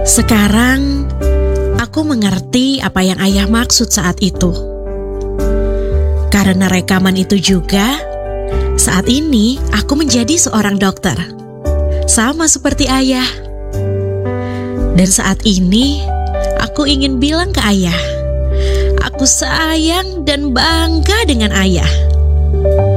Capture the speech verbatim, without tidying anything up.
Sekarang aku mengerti apa yang ayah maksud saat itu. Karena rekaman itu juga, saat ini aku menjadi seorang dokter, sama seperti ayah. Dan saat ini aku ingin bilang ke ayah, aku sayang dan bangga dengan ayah.